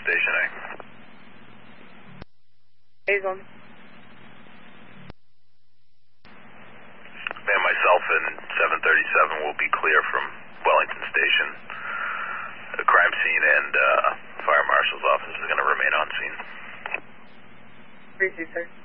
Station A. A's on. And myself and 737 will be clear from Wellington Station. The crime scene and Fire Marshal's office is going to remain on scene. 3-2, sir.